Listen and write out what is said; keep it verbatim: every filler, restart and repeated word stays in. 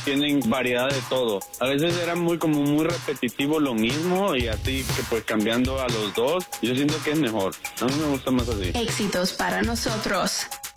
tienen variedad de todo. A veces era muy como muy repetitivo lo mismo y así que pues cambiando a los dos, yo siento que es mejor. A mí me gusta más así. Éxitos para nosotros.